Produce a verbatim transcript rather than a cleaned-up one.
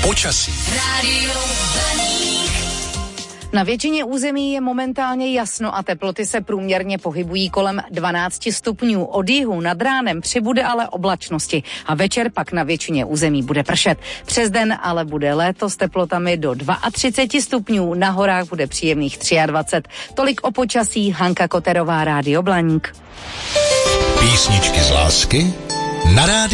Počasí. Rádio Blaník. Na většině území je momentálně jasno a teploty se průměrně pohybují kolem dvanáct stupňů. Od jihu nad ránem přibude ale oblačnosti a večer pak na většině území bude pršet. Přes den ale bude léto s teplotami do třicet dva stupňů, na horách bude příjemných dvacet tři. Tolik o počasí, Hanka Koterová, Rádio Blaník. Písničky z lásky na rádiu